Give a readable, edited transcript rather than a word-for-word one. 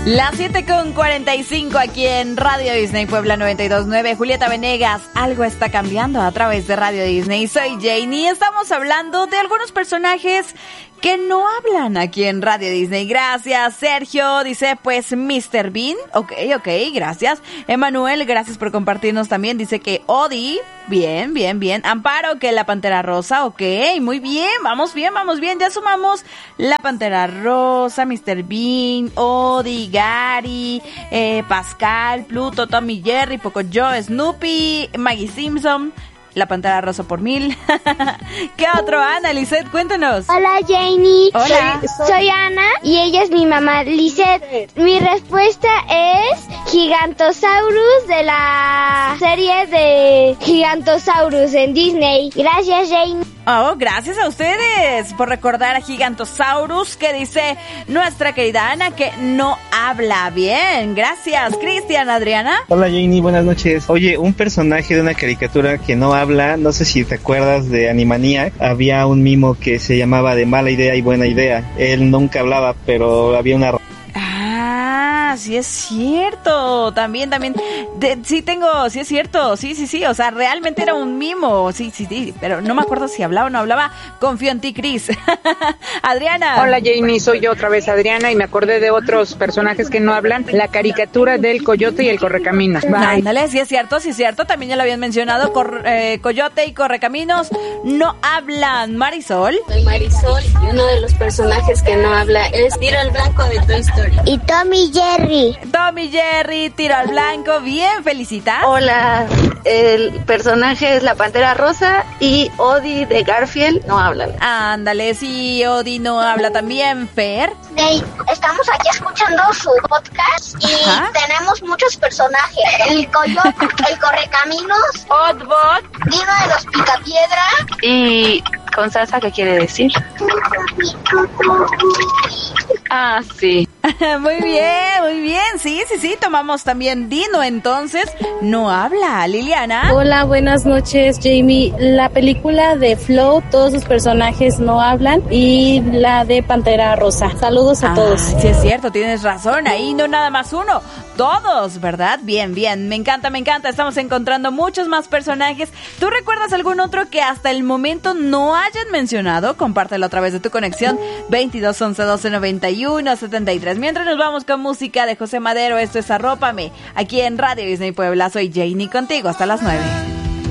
Las 7:45 aquí en Radio Disney Puebla 92.9. Julieta Venegas, algo está cambiando a través de Radio Disney. Soy Janie. Estamos hablando de algunos personajes que no hablan aquí en Radio Disney. Gracias, Sergio. Dice, pues, Mr. Bean. Ok, gracias. Emanuel, gracias por compartirnos también. Dice que Odie, bien. Amparo, que la Pantera Rosa. Ok, muy bien. Vamos bien. Ya sumamos la Pantera Rosa, Mr. Bean, Odie, Gary, Pascal, Pluto, Tommy Jerry, Pocoyo, Snoopy, Maggie Simpson, la Pantera Rosa por 1000. ¿Qué otro, Ana? Lisette, cuéntanos. Hola, Janie. Hola. Soy Ana y ella es mi mamá, Lisette. Mi respuesta es Gigantosaurus, de la serie de Gigantosaurus en Disney. Gracias, Janie. Oh, gracias a ustedes por recordar a Gigantosaurus, que dice nuestra querida Ana que no habla bien. Gracias, Cristian. Adriana. Hola, Janie, buenas noches. Oye, un personaje de una caricatura que no habla, no sé si te acuerdas de Animaniac, había un mimo que se llamaba De Mala Idea y Buena Idea. Él nunca hablaba, pero había una... Ah, sí es cierto. También. Sí es cierto. Sí. O sea, realmente era un mimo. Sí. Pero no me acuerdo si hablaba o no hablaba. Confío en ti, Cris. Adriana. Hola, Janie. Soy yo otra vez, Adriana, y me acordé de otros personajes que no hablan. La caricatura del Coyote y el Correcaminos. Ándale, sí es cierto. También ya lo habían mencionado. Coyote y Correcaminos no hablan. Marisol. Soy Marisol y uno de los personajes que no habla es Tiro al Blanco de Toy Story. Y Tommy Jerry, Tiro al Blanco, bien, felicita. Hola, el personaje es la Pantera Rosa y Odie de Garfield no habla. Ándale, sí, Odie no habla también. Fer. Estamos aquí escuchando su podcast y tenemos muchos personajes. El Coyote, el Correcaminos, Oddbot, Dino de los Picapiedra. ¿Y con salsa qué quiere decir? Ah, sí. Muy bien, sí, tomamos también Dino, entonces no habla. Liliana. Hola, buenas noches, Jamie. La película de Flow, todos sus personajes no hablan, y la de Pantera Rosa. Saludos a todos. Sí es cierto, tienes razón, ahí no nada más uno, todos, ¿verdad? Bien, me encanta, estamos encontrando muchos más personajes. ¿Tú recuerdas algún otro que hasta el momento no hayan mencionado? Compártelo a través de tu conexión 22 11 12 91 73. Mientras nos vamos con música de José Madero, esto es Arrópame, aquí en Radio Disney Puebla. Soy Janie contigo hasta las 9.